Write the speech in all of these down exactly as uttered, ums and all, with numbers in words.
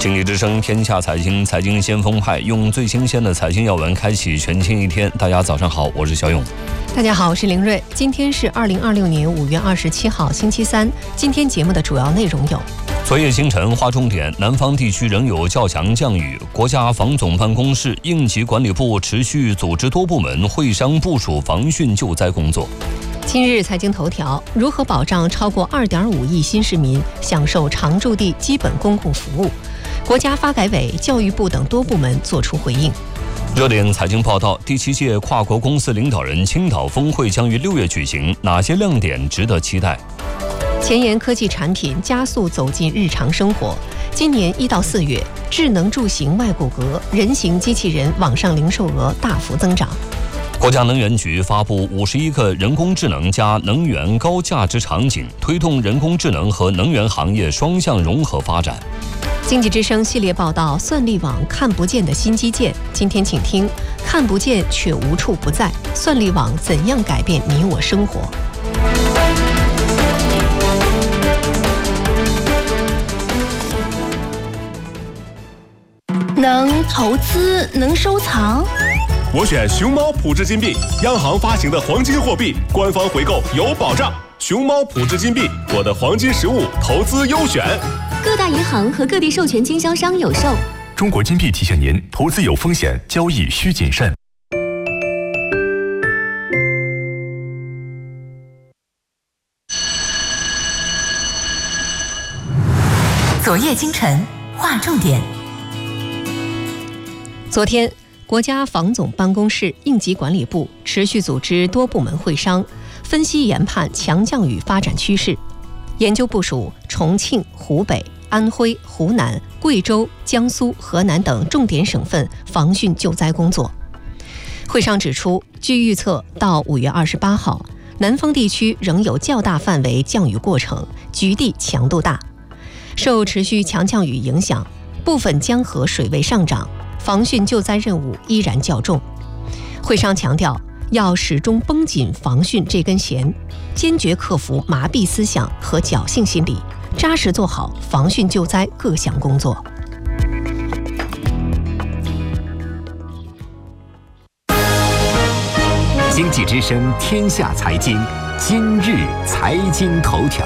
经济之声天下财经，财经先锋派用最新鲜的财经要闻开启全新一天。大家早上好，我是小勇。 大家好，我是林睿。今天是二零二六年五月二十七号，星期三。今天节目的主要内容有： 昨夜星辰划重点，南方地区仍有较强降雨。国家防总办公室、应急管理部持续组织多部门会商部署防汛救灾工作。 今日财经头条：如何保障超过二点五亿新市民享受常住地基本公共服务？国家发改委、教育部等多部门作出回应。 热点财经报道：第七届跨国公司领导人青岛峰会将于六月举行，哪些亮点值得期待？ 前沿科技产品加速走进日常生活。今年一到四月，智能助行外骨骼、人形机器人网上零售额大幅增长。 国家能源局发布五十一个人工智能加能源高价值场景，推动人工智能和能源行业双向融合发展。 经济之声系列报道：算力网看不见的新基建。今天请听：看不见却无处不在，算力网怎样改变你我生活？ 能投资，能收藏。 我选熊猫普智金币，央行发行的黄金货币，官方回购有保障。熊猫普智金币，我的黄金实物投资优选。 各大银行和各地授权经销商有售。 中国金币提醒您：投资有风险，交易需谨慎。 昨夜今晨划重点。 昨天，国家防总办公室、应急管理部持续组织多部门会商，分析研判强降雨发展趋势，研究部署重庆、湖北、安徽、湖南、贵州、江苏、河南等重点省份防汛救灾工作。会上指出，据预测，到五月二十八号，南方地区仍有较大范围降雨过程，局地强度大。受持续强降雨影响，部分江河水位上涨，防汛救灾任务依然较重。会商强调，要始终绷紧防汛这根弦，坚决克服麻痹思想和侥幸心理，扎实做好防汛救灾各项工作。 经济之声天下财经，今日财经头条。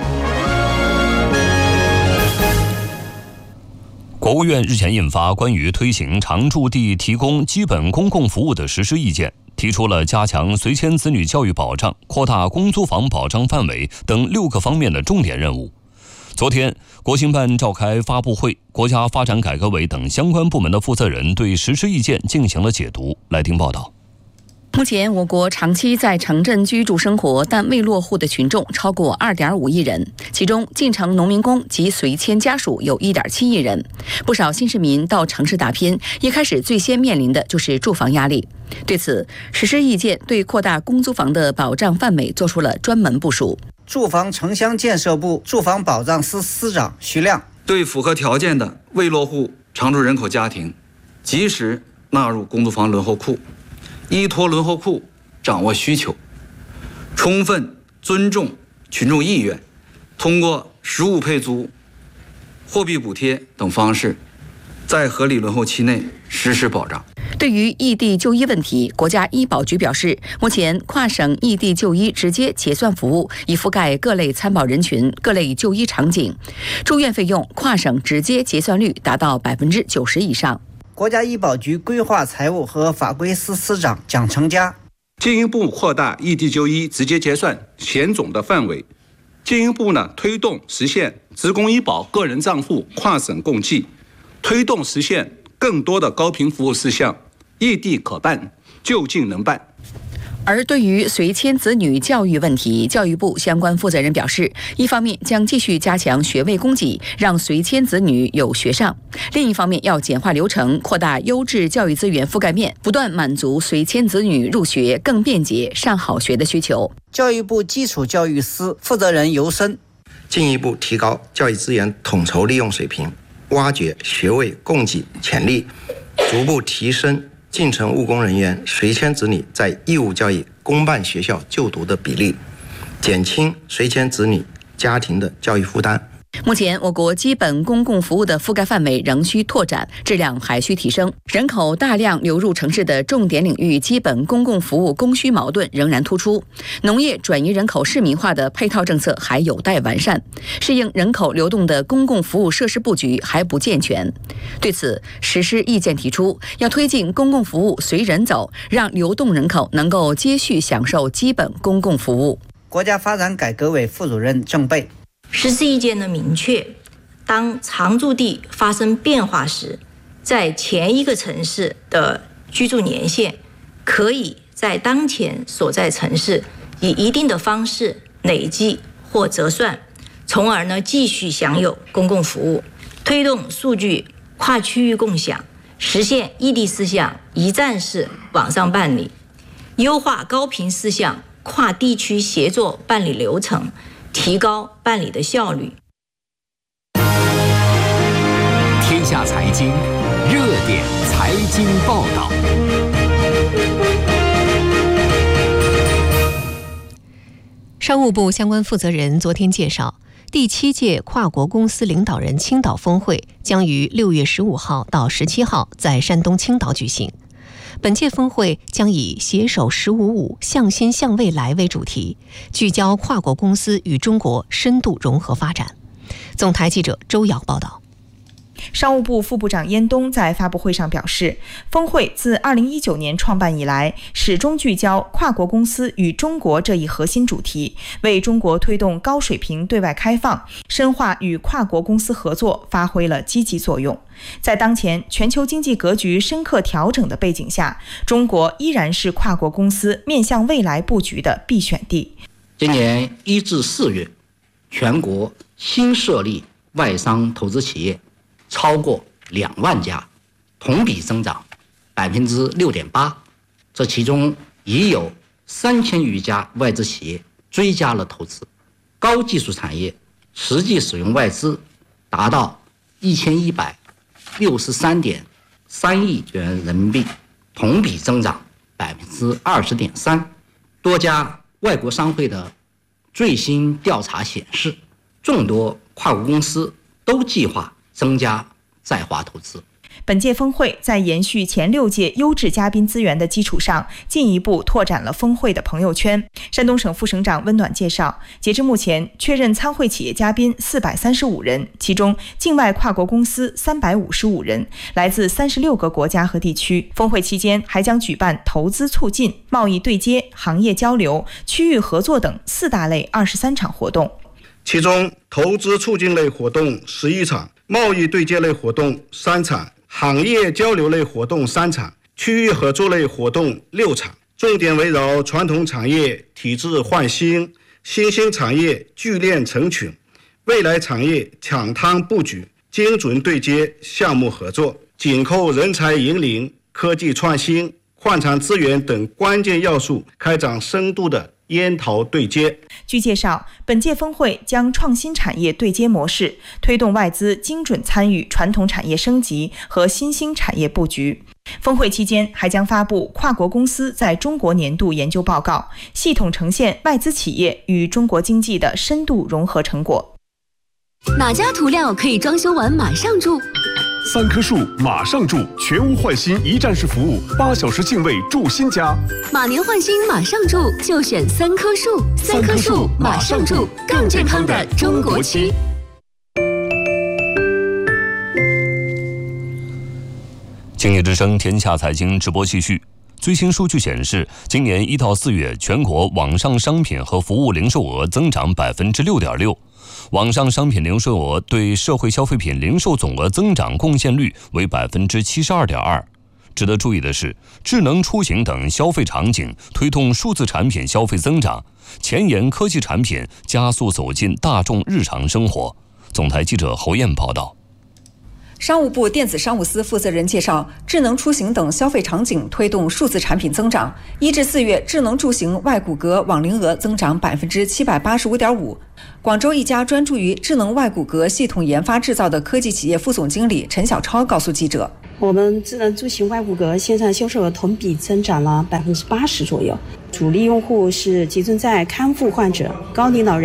国务院日前印发关于推行常住地提供基本公共服务的实施意见，提出了加强随迁子女教育保障、扩大公租房保障范围等六个方面的重点任务。昨天，国新办召开发布会，国家发展改革委等相关部门的负责人对实施意见进行了解读。来听报道。 目前，我国长期在城镇居住生活但未落户的群众超过二点五亿人，其中进城农民工及随迁家属有一点七亿人。不少新市民到城市打拼，一开始最先面临的就是住房压力。对此，实施意见对扩大公租房的保障范围做出了专门部署。 住房城乡建设部住房保障司司长徐亮对符合条件的未落户常住人口家庭，及时纳入公租房轮候库。依托轮候库掌握需求，充分尊重群众意愿，通过实物配租、货币补贴等方式，在合理轮候期内实施保障。 对于异地就医问题，国家医保局表示，目前跨省异地就医直接结算服务已覆盖各类参保人群、各类就医场景，住院费用跨省直接结算率达到百分之九十以上。 国家医保局规划财务和法规司司长蒋成佳进一步扩大异地就医直接结算险种的范围，进一步呢推动实现职工医保个人账户跨省共济，推动实现更多的高频服务事项异地可办，就近能办。 而对于随迁子女教育问题，教育部相关负责人表示，一方面将继续加强学位供给，让随迁子女有学上；另一方面要简化流程，扩大优质教育资源覆盖面，不断满足随迁子女入学更便捷、上好学的需求。 教育部基础教育司负责人尤森进一步提高教育资源统筹利用水平，挖掘学位供给潜力，逐步提升进城务工人员随迁子女在义务教育公办学校就读的比例，减轻随迁子女家庭的教育负担。 目前，我国基本公共服务的覆盖范围仍需拓展，质量还需提升。人口大量流入城市的重点领域基本公共服务供需矛盾仍然突出，农业转移人口市民化的配套政策还有待完善，适应人口流动的公共服务设施布局还不健全。对此，实施意见提出，要推进公共服务随人走，让流动人口能够接续享受基本公共服务。 国家发展改革委副主任郑贝。 实施意见的明确，当常住地发生变化时，在前一个城市的居住年限可以在当前所在城市以一定的方式累计或折算，从而呢继续享有公共服务。推动数据跨区域共享，实现异地事项一站式网上办理，优化高频事项跨地区协作办理流程，提高办理的效率。 天下财经热点财经报道。 商务部相关负责人昨天介绍，第七届跨国公司领导人青岛峰会将于六月十五号到十七号在山东青岛举行。本届峰会将以携手十五五向心向未来为主题，聚焦跨国公司与中国深度融合发展。总台记者周瑶报道。 商务部副部长燕东在发布会上表示，峰会自二零一九年创办以来，始终聚焦跨国公司与中国这一核心主题，为中国推动高水平对外开放、深化与跨国公司合作发挥了积极作用。在当前全球经济格局深刻调整的背景下，中国依然是跨国公司面向未来布局的必选地。 今年一至四月，全国新设立外商投资企业超过两万家，同比增长百分之六点八。这其中已有三千余家外资企业追加了投资，高技术产业实际使用外资达到一千一百六十三点三亿元人民币，同比增长百分之二十点三。多家外国商会的最新调查显示，众多跨国公司都计划增加在华投资。 本届峰会在延续前六届优质嘉宾资源的基础上，进一步拓展了峰会的朋友圈。山东省副省长温暖介绍，截至目前确认参会企业嘉宾四百三十五人，其中境外跨国公司三百五十五人，来自三十六个国家和地区。峰会期间还将举办投资促进、贸易对接、行业交流、区域合作等四大类二十三场活动。 其中投资促进类活动十一场，贸易对接类活动三场，行业交流类活动三场，区域合作类活动六场，重点围绕传统产业体制换新、新兴产业聚链成群、未来产业抢滩布局、精准对接项目合作、紧扣人才引领、科技创新、矿产资源等关键要素开展深度的研讨对接。 据介绍，本届峰会将创新产业对接模式推动外资精准参与传统产业升级和新兴产业布局。峰会期间还将发布跨国公司在中国年度研究报告，系统呈现外资企业与中国经济的深度融合成果。 哪家涂料可以装修完马上住？ 三棵树马上住，全屋换新一站式服务，八小时净位住新家。 马年换新马上住，就选三棵树。三棵树马上住，更健康的中国区。 经济之声天下财经直播继续。最新数据显示，今年一到四月，全国网上商品和服务零售额增长百分之六点六。网上商品零售额对社会消费品零售总额增长贡献率为百分之七十二点二。值得注意的是，智能出行等消费场景推动数字产品消费增长，前沿科技产品加速走进大众日常生活。总台记者侯艳报道。 商务部电子商务司负责人介绍，智能出行等消费场景推动数字产品增长。一至四月，智能出行外骨骼网龄额增长百分之七百八十五点五。广州一家专注于智能外骨骼系统研发制造的科技企业副总经理陈小超告诉记者， 我们智能出行外骨骼线上销售额同比增长了百分之八十左右，主力用户是集中在康复患者、高龄老人、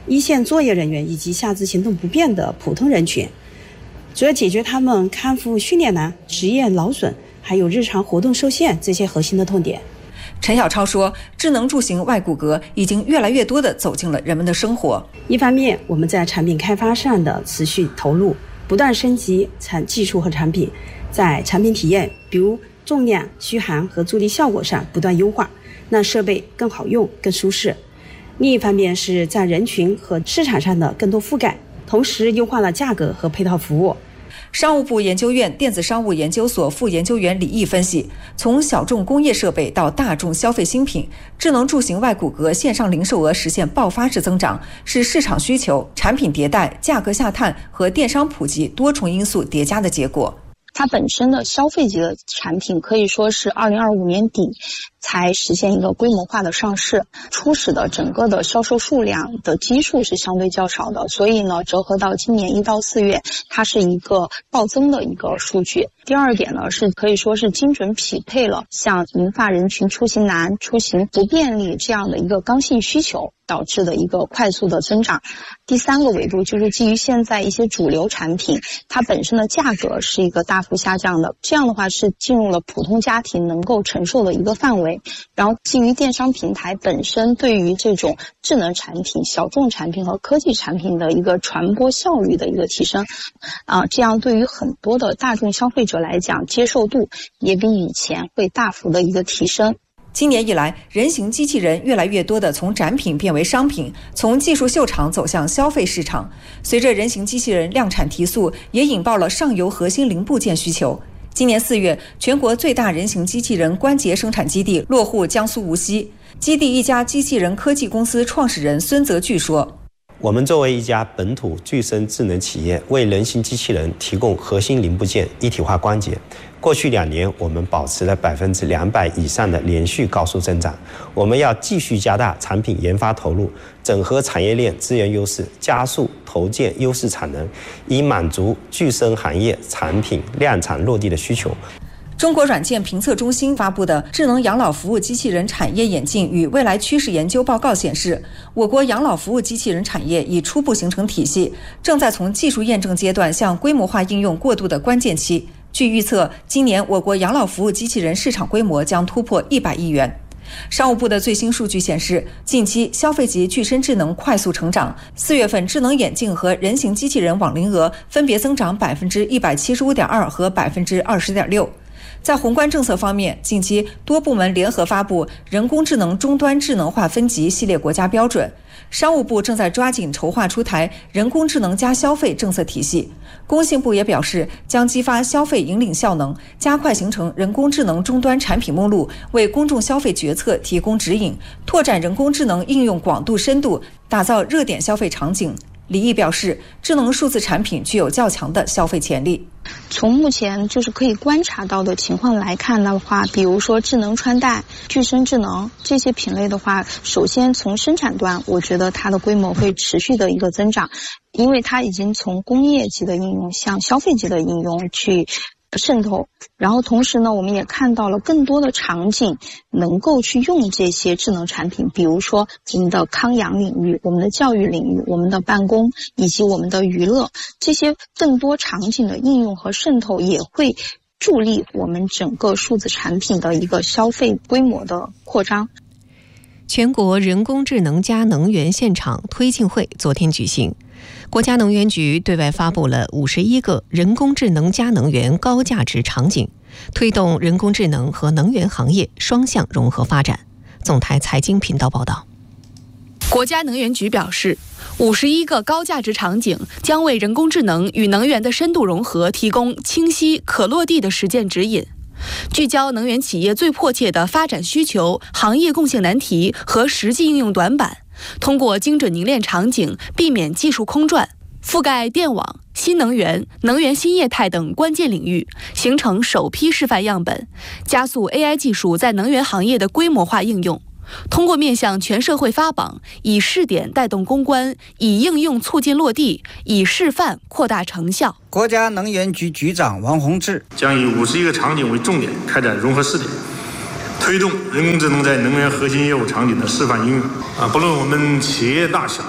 一线作业人员以及下肢行动不便的普通人群，主要解决他们康复训练难、职业劳损还有日常活动受限这些核心的痛点。 陈小超说，智能助行外骨骼已经越来越多地走进了人们的生活。 一方面，我们在产品开发上的持续投入，不断升级产技术和产品，在产品体验，比如重量、续航和助力效果上不断优化，让设备更好用、更舒适。另一方面是在人群和市场上的更多覆盖，同时优化了价格和配套服务。 商务部研究院电子商务研究所副研究员李毅分析，从小众工业设备到大众消费新品，智能助行外骨骼线上零售额实现爆发式增长，是市场需求、产品迭代、价格下探和电商普及多重因素叠加的结果。 它本身的消费级的产品可以说是二零二五年底才实现一个规模化的上市，初始的整个的销售数量的基数是相对较少的，所以呢，折合到今年一到四月，它是一个暴增的一个数据。第二点呢，是可以说是精准匹配了像银发人群出行难、出行不便利这样的一个刚性需求导致的一个快速的增长。第三个维度就是基于现在一些主流产品，它本身的价格是一个大幅下降的，这样的话是进入了普通家庭能够承受的一个范围。然后基于电商平台本身对于这种智能产品、小众产品和科技产品的一个传播效率的一个提升，啊，这样对于很多的大众消费者来讲，接受度也比以前会大幅的一个提升。 今年以来，人形机器人越来越多地从展品变为商品，从技术秀场走向消费市场。随着人形机器人量产提速，也引爆了上游核心零部件需求。今年四月，全国最大人形机器人关节生产基地落户江苏无锡。基地一家机器人科技公司创始人孙泽巨说：“ 我们作为一家本土具身智能企业，为人形机器人提供核心零部件、一体化关节。过去两年，我们保持了百分之两百以上的连续高速增长。我们要继续加大产品研发投入，整合产业链资源优势，加速投建优势产能，以满足具身行业产品量产落地的需求。” 中国软件评测中心发布的《智能养老服务机器人产业演进与未来趋势研究》报告显示，我国养老服务机器人产业已初步形成体系，正在从技术验证阶段向规模化应用过渡的关键期。据预测，今年我国养老服务机器人市场规模将突破一百亿元。商务部的最新数据显示，近期消费级具身智能快速成长，四月份智能眼镜和人形机器人网龄额分别增长百分之一百七十五点二和百分之二十点六。在宏观政策方面，近期多部门联合发布人工智能终端智能化分级系列国家标准，商务部正在抓紧筹划出台人工智能加消费政策体系。工信部也表示，将激发消费引领效能，加快形成人工智能终端产品目录，为公众消费决策提供指引，拓展人工智能应用广度深度，打造热点消费场景。李毅表示，智能数字产品具有较强的消费潜力。 从目前就是可以观察到的情况来看的话，比如说智能穿戴、具身智能这些品类的话，首先从生产端，我觉得它的规模会持续的一个增长，因为它已经从工业级的应用向消费级的应用去渗透，然后同时呢，我们也看到了更多的场景能够去用这些智能产品，比如说我们的康养领域、我们的教育领域、我们的办公以及我们的娱乐，这些更多场景的应用和渗透也会助力我们整个数字产品的一个消费规模的扩张。 全国人工智能加能源现场推进会昨天举行，国家能源局对外发布了五十一个人工智能加能源高价值场景，推动人工智能和能源行业双向融合发展。总台财经频道报道。 国家能源局表示，五十一个高价值场景将为人工智能与能源的深度融合提供清晰可落地的实践指引，聚焦能源企业最迫切的发展需求、行业共性难题和实际应用短板，通过精准凝练场景，避免技术空转，覆盖电网、新能源、能源新业态等关键领域，形成首批示范样本，加速 A I 技术在能源行业的规模化应用。通过面向全社会发榜，以试点带动攻关，以应用促进落地，以示范扩大成效。 国家能源局局长王洪志将以五十一个场景为重点，开展融合试点，推动人工智能在能源核心业务场景的示范应用。啊，不论我们企业大小，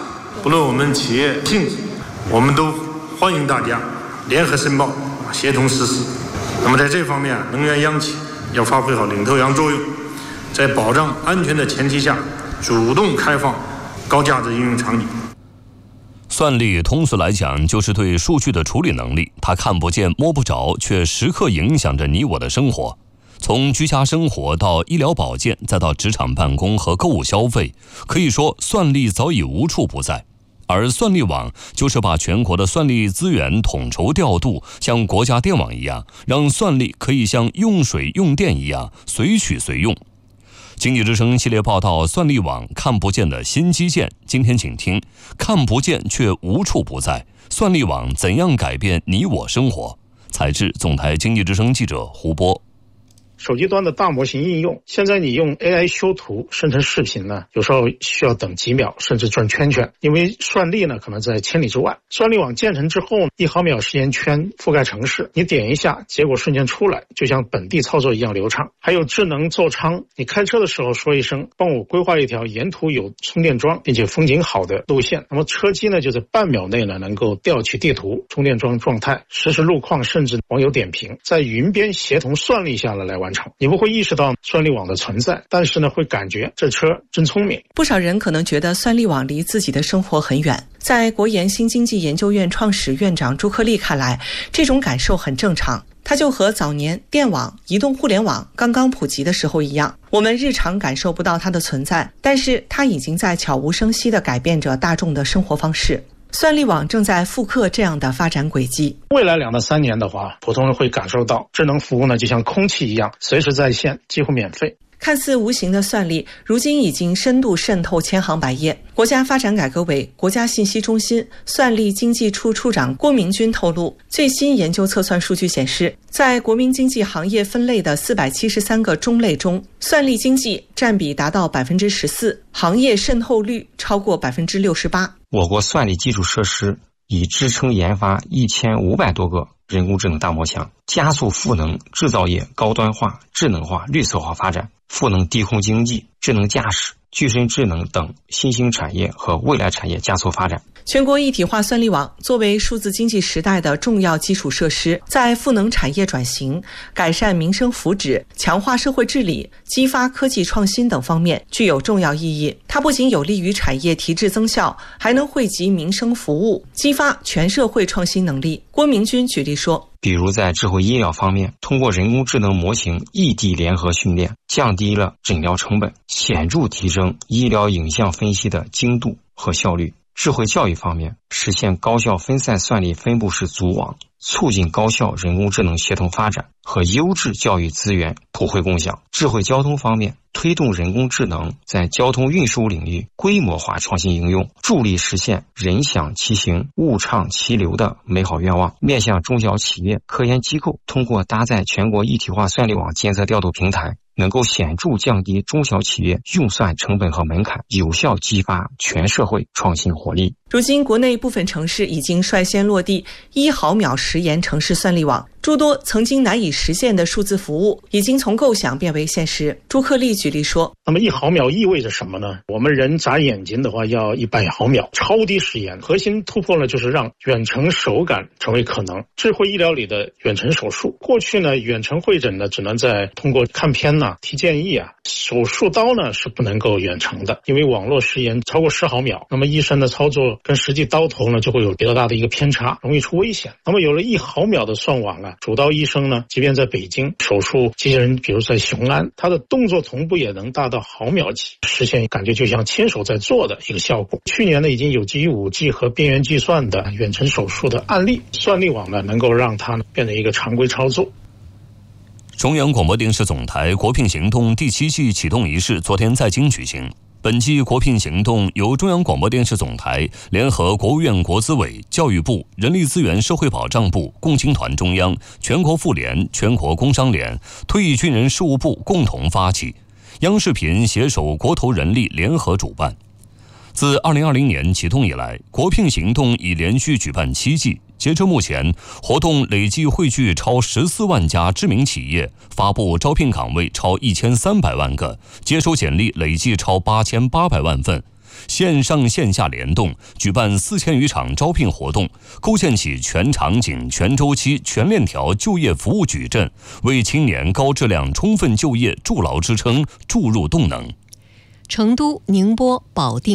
不论我们企业性质，我们都欢迎大家联合申报，协同实施。那么在这方面，能源央企要发挥好领头羊作用，在保障安全的前提下，主动开放高价值应用场景。 算力通俗来讲就是对数据的处理能力，它看不见摸不着，却时刻影响着你我的生活。从居家生活到医疗保健，再到职场办公和购物消费，可以说算力早已无处不在。而算力网就是把全国的算力资源统筹调度，像国家电网一样，让算力可以像用水用电一样随取随用。经济之声系列报道算力网看不见的新基建，今天请听看不见却无处不在，算力网怎样改变你我生活。采制总台经济之声记者胡波。 手机端的大模型应用，现在你用 A I 修图生成视频呢，有时候需要等几秒，甚至转圈圈，因为算力呢可能在千里之外。算力网建成之后，一毫秒时间圈覆盖城市，你点一下，结果瞬间出来，就像本地操作一样流畅。还有智能座舱，你开车的时候说一声，帮我规划一条沿途有充电桩并且风景好的路线，那么车机呢就在半秒内呢能够调取地图、充电桩状态、实时路况，甚至网友点评，在云边协同算力下来来完成。你不会意识到算力网的存在，但是呢会感觉这车真聪明。 不少人可能觉得算力网离自己的生活很远，在国研新经济研究院创始院长朱克利看来，这种感受很正常。它就和早年电网、移动互联网刚刚普及的时候一样，我们日常感受不到它的存在，但是它已经在悄无声息地改变着大众的生活方式。算力网正在复刻这样的发展轨迹。 未来两到三年的话，普通人会感受到智能服务呢，就像空气一样，随时在线，几乎免费。 看似无形的算力，如今已经深度渗透千行百业。国家发展改革委国家信息中心算力经济处处长郭明军透露，最新研究测算数据显示，在国民经济行业分类的四百七十三个中类中，算力经济占比达到百分之十四，行业渗透率超过百分之六十八。 我国算力基础设施已支撑研发一千五百多个人工智能大模型，加速赋能制造业高端化、智能化、绿色化发展，赋能低空经济、智能驾驶、具身智能等新兴产业和未来产业加速发展。 全国一体化算力网作为数字经济时代的重要基础设施，在赋能产业转型、改善民生福祉、强化社会治理、激发科技创新等方面具有重要意义。它不仅有利于产业提质增效，还能惠及民生服务，激发全社会创新能力。郭明军举例说， 比如在智慧医疗方面，通过人工智能模型异地联合训练，降低了诊疗成本，显著提升医疗影像分析的精度和效率。智慧教育方面，实现高效分散算力分布式组网，促进高效人工智能协同发展和优质教育资源普惠共享。智慧交通方面，推动人工智能在交通运输领域规模化创新应用，助力实现人享其行、物畅其流的美好愿望。面向中小企业、科研机构，通过搭载全国一体化算力网监测调度平台，能够显著降低中小企业用算成本和门槛，有效激发全社会创新活力。 如今，国内部分城市已经率先落地一毫秒实验城市算力网，诸多曾经难以实现的数字服务已经从构想变为现实。朱克利举例说， 那么一毫秒意味着什么呢？我们人眨眼睛的话要一百毫秒，超低时延。核心突破呢，就是让远程手感成为可能。智慧医疗里的远程手术，过去呢，远程会诊呢，只能在通过看片呐、提建议啊，手术刀呢是不能够远程的，因为网络时延超过十毫秒，那么医生的操作跟实际刀头呢就会有比较大的一个偏差，容易出危险。那么有了一毫秒的算网啊，主刀医生呢，即便在北京手术机器人，比如在雄安，他的动作同步也能达到毫秒级，实现感觉就像亲手在做的一个效果。去年呢，已经有基于 五 G 和边缘计算的远程手术的案例，算力网呢能够让它变成一个常规操作。 中央广播电视总台国聘行动第七季启动仪式昨天在京举行。本季国聘行动由中央广播电视总台联合国务院国资委、教育部、人力资源社会保障部、共青团中央、全国妇联、全国工商联、退役军人事务部共同发起，央视频携手国投人力联合主办。自二零二零年启动以来，国聘行动已连续举办七季。截至目前，活动累计汇聚超十四万家知名企业，发布招聘岗位超一千三百万个，接收简历累计超八千八百万份， 线上线下联动，举办四千余场招聘活动，构建起全场景、全周期、全链条就业服务矩阵，为青年高质量充分就业筑牢支撑、注入动能。 成都、宁波、保定